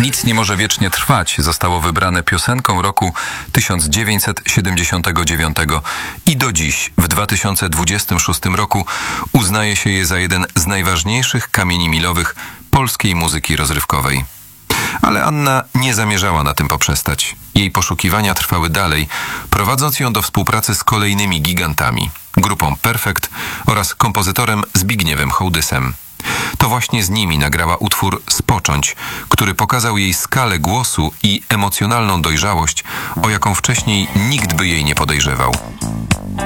Nic nie może wiecznie trwać zostało wybrane piosenką roku 1979 i do dziś, w 2026 roku, uznaje się je za jeden z najważniejszych kamieni milowych polskiej muzyki rozrywkowej. Ale Anna nie zamierzała na tym poprzestać. Jej poszukiwania trwały dalej, prowadząc ją do współpracy z kolejnymi gigantami, grupą Perfekt oraz kompozytorem Zbigniewem Hołdysem. To właśnie z nimi nagrała utwór Spocząć, który pokazał jej skalę głosu i emocjonalną dojrzałość, o jaką wcześniej nikt by jej nie podejrzewał.